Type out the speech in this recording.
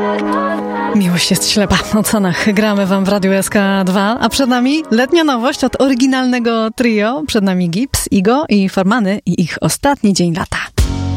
Miłość jest ślepa. O Canach gramy wam w Radiu SK2, a przed nami letnia nowość od oryginalnego trio. Przed nami Gibbs, Igo i Formany i ich ostatni dzień lata.